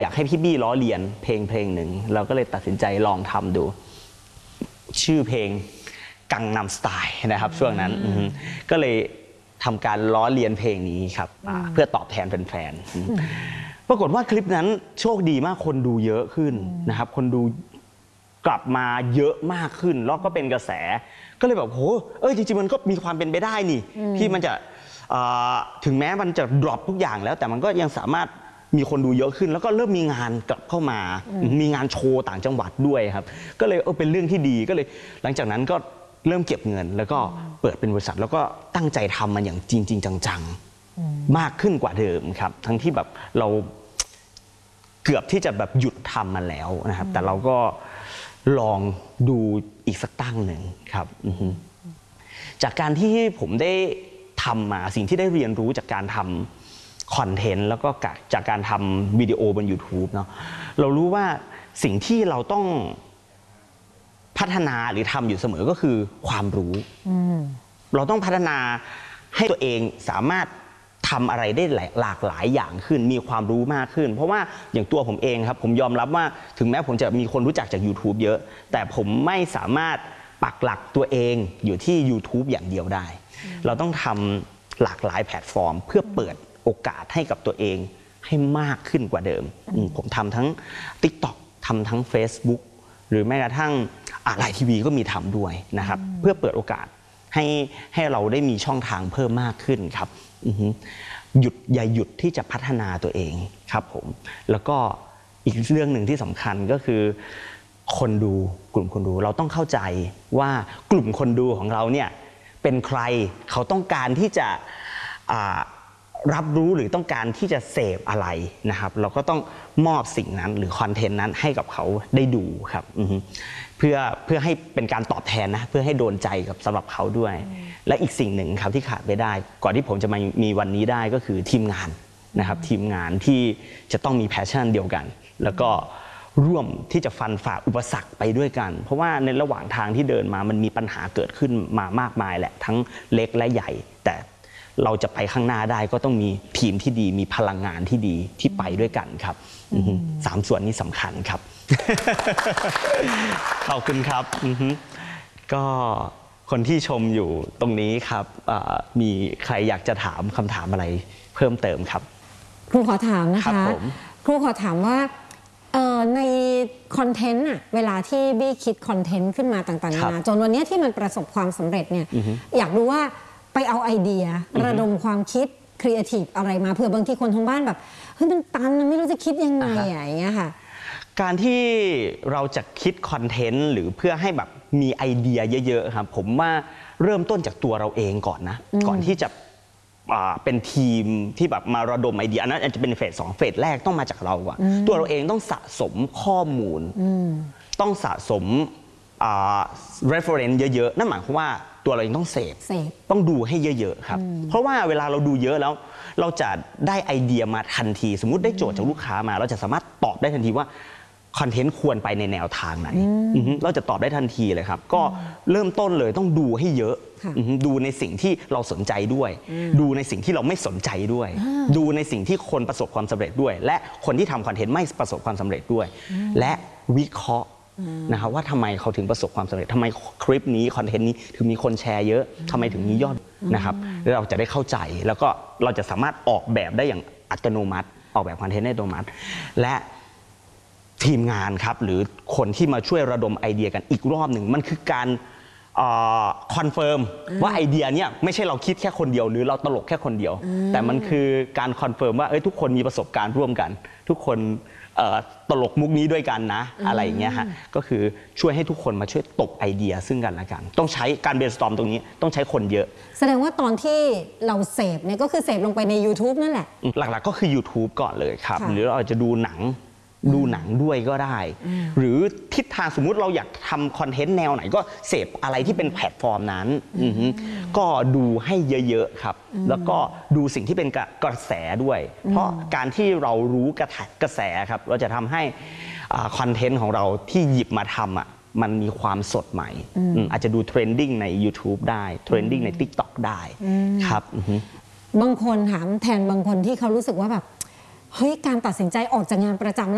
อยากให้พี่บี้ล้อเลียนเพลงหนึ่งเราก็เลยตัดสินใจลองทำดูชื่อเพลงกังนัมสไตล์นะครับช่วงนั้นก็เลยทำการล้อเลียนเพลงนี้ครับเพื่อตอบแทนแฟนๆปรากฏว่าคลิปนั้นโชคดีมากคนดูเยอะขึ้นนะครับคนดูกลับมาเยอะมากขึ้นแล้วก็เป็นกระแสก็เลยแบบโหจริงๆมันก็มีความเป็นไปได้นี่ที่มันจะถึงแม้มันจะดรอปทุกอย่างแล้วแต่มันก็ยังสามารถมีคนดูเยอะขึ้นแล้วก็เริ่มมีงานกลับเข้ามามีงานโชว์ต่างจังหวัดด้วยครับก็เลยเป็นเรื่องที่ดีก็เลยหลังจากนั้นก็เริ่มเก็บเงินแล้วก็เปิดเป็นบริษัทแล้วก็ตั้งใจทำมันอย่างจริงๆจังๆมากขึ้นกว่าเดิมครับทั้งที่แบบเราเกือบที่จะแบบหยุดทำมันแล้วนะครับแต่เราก็ลองดูอีกสักตั้งหนึ่งครับจากการที่ผมได้ทำมาสิ่งที่ได้เรียนรู้จากการทำคอนเทนต์แล้วก็จากการทำวิดีโอบน YouTube เนาะเรารู้ว่าสิ่งที่เราต้องพัฒนาหรือทำอยู่เสมอก็คือความรู้เราต้องพัฒนาให้ตัวเองสามารถทำอะไรได้หลากหลายอย่างขึ้นมีความรู้มากขึ้นเพราะว่าอย่างตัวผมเองครับผมยอมรับว่าถึงแม้ผมจะมีคนรู้จักจาก YouTube เยอะแต่ผมไม่สามารถปักหลักตัวเองอยู่ที่ YouTube อย่างเดียวได้เราต้องทำหลากหลายแพลตฟอร์มเพื่อเปิดโอกาสให้กับตัวเองให้มากขึ้นกว่าเดิมผมทำทั้ง TikTok ทำทั้ง Facebook หรือแม้กระทั่งไลน์ทีวีก็มีทำด้วยนะครับเพื่อเปิดโอกาสให้เราได้มีช่องทางเพิ่มมากขึ้นครับอย่าหยุดที่จะพัฒนาตัวเองครับผมแล้วก็อีกเรื่องหนึ่งที่สำคัญก็คือคนดูกลุ่มคนดูเราต้องเข้าใจว่ากลุ่มคนดูของเราเนี่ยเป็นใครเขาต้องการที่จะรับรู้หรือต้องการที่จะเสพอะไรนะครับเราก็ต้องมอบสิ่งนั้นหรือคอนเทนต์นั้นให้กับเขาได้ดูครับเพื่อให้เป็นการตอบแทนนะเพื่อให้โดนใจกับสำหรับเขาด้วยและอีกสิ่งหนึ่งครับที่ขาดไม่ได้ก่อนที่ผมจะมามีวันนี้ได้ก็คือทีมงานนะครับทีมงานที่จะต้องมีแพชชั่นเดียวกันแล้วก็ร่วมที่จะฟันฝ่าอุปสรรคไปด้วยกันเพราะว่าในระหว่างทางที่เดินมามันมีปัญหาเกิดขึ้นมามากมายแหละทั้งเล็กและใหญ่แต่เราจะไปข้างหน้าได้ก็ต้องมีทีมที่ดีมีพลังงานที่ดีที่ไปด้วยกันครับ3 ส่วนนี้สำคัญครับ ขอบคุณครับก็คนที่ชมอยู่ตรงนี้ครับมีใครอยากจะถามคำถามอะไรเพิ่มเติมครับครูขอถามนะคะครูขอถามว่าในคอนเทนต์เวลาที่บี้คิดคอนเทนต์ขึ้นมาต่างๆนานาจนวันนี้ที่มันประสบความสำเร็จเนี่ยอยากรู้ว่าไปเอาไอเดียระดมความคิดครีเอทีฟอะไรมาเผื่อบางทีคนทางบ้านแบบเฮ้ยมันตันไม่รู้จะคิดยังไงอย่างเงี้ยค่ะการที่เราจะคิดคอนเทนต์หรือเพื่อให้แบบมีไอเดียเยอะๆครับผมว่าเริ่มต้นจากตัวเราเองก่อนนะก่อนที่จะเป็นทีมที่แบบมาระดมไอเดียอันนั้นอาจจะเป็นเฟส 2เฟสแรกต้องมาจากเราก่อนตัวเราเองต้องสะสมข้อมูลต้องสะสมreference เยอะๆนั่นหมายความว่าตัวเราเองต้องเสพต้องดูให้เยอะๆครับเพราะว่าเวลาเราดูเยอะแล้วเราจะได้ไอเดียมาทันทีสมมุติได้โจทย์จากลูกค้ามาเราจะสามารถตอบได้ทันทีว่าคอนเทนต์ควรไปในแนวทางไหนเราจะตอบได้ทันทีเลยครับก็เริ่มต้นเลยต้องดูให้เยอะดูในสิ่งที่เราสนใจด้วยดูในสิ่งที่เราไม่สนใจด้วยดูในสิ่งที่คนประสบความสำเร็จด้วยและคนที่ทำคอนเทนต์ไม่ประสบความสำเร็จด้วยและวิเคราะห์นะครับว่าทำไมเขาถึงประสบความสำเร็จทำไมคลิปนี้คอนเทนต์นี้ถึงมีคนแชร์เยอะทำไมถึงมียอดนะครับแล้วเราจะได้เข้าใจแล้วก็เราจะสามารถออกแบบได้อย่างอัตโนมัติออกแบบคอนเทนต์ได้อัตโนมัติและทีมงานครับหรือคนที่มาช่วยระดมไอเดียกันอีกรอบหนึ่งมันคือการคอนเฟิร์มว่าไอเดียเนี้ยไม่ใช่เราคิดแค่คนเดียวหรือเราตลกแค่คนเดียวแต่มันคือการคอนเฟิร์มว่าทุกคนมีประสบการณ์ร่วมกันทุกคนตลกมุกนี้ด้วยกันนะอะไรอย่างเงี้ยฮะก็คือช่วยให้ทุกคนมาช่วยตกไอเดียซึ่งกันและกันต้องใช้การ brainstorm ตรงนี้ต้องใช้คนเยอะแสดงว่าตอนที่เราเสพเนี่ยก็คือเสพลงไปใน YouTube นั่นแหละหลักๆก็คือ YouTube ก่อนเลยครับหรือเราอาจจะดูหนังด้วยก็ได้หรือทิศทางสมมุติเราอยากทำคอนเทนต์แนวไหนก็เสพอะไรที่เป็นแพลตฟอร์มนั้นก็ดูให้เยอะๆครับแล้วก็ดูสิ่งที่เป็นกระแสด้วยเพราะการที่เรารู้กระแสครับเราจะทำให้คอนเทนต์ของเราที่หยิบมาทำมันมีความสดใหม่อาจจะดูเทรนดิ้งใน YouTube ได้เทรนดิ้งใน TikTok ได้ครับบางคนถามแทนบางคนที่เขารู้สึกว่าแบบเฮ้ยการตัดสินใจออกจากงานประจำ